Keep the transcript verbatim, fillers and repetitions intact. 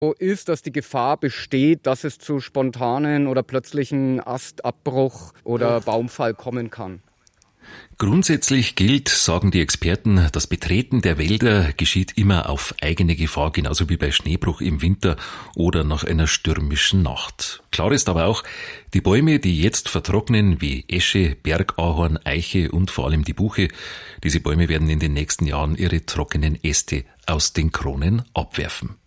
ist, dass die Gefahr besteht, dass es zu spontanen oder plötzlichen Astabbruch oder Baumfall kommen kann. Grundsätzlich gilt, sagen die Experten, das Betreten der Wälder geschieht immer auf eigene Gefahr, genauso wie bei Schneebruch im Winter oder nach einer stürmischen Nacht. Klar ist aber auch, die Bäume, die jetzt vertrocknen, wie Esche, Bergahorn, Eiche und vor allem die Buche, diese Bäume werden in den nächsten Jahren ihre trockenen Äste aus den Kronen abwerfen.